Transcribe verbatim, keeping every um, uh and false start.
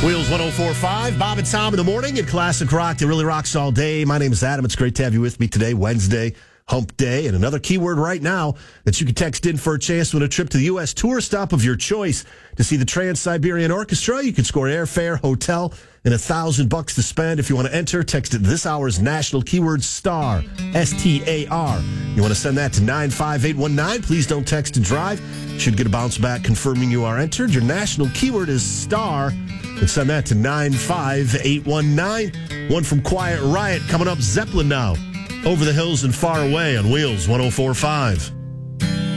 Wheels one oh four point five, Bob and Tom in the morning at Classic Rock that really rocks all day. My name is Adam. It's great to have you with me today, Wednesday, Hump Day. And another keyword right now that you can text in for a chance to win a trip to the U S tour stop of your choice to see the Trans-Siberian Orchestra. You can score airfare, hotel, and a thousand bucks to spend. If you want to enter, text it this hour's national keyword STAR, S T A R. You want to send that to nine five eight one nine. Please don't text and drive. Should get a bounce back confirming you are entered. Your national keyword is STAR. And send that to nine five eight one nine. One from Quiet Riot coming up. Zeppelin now. Over the hills and far away on Wheels one oh four point five.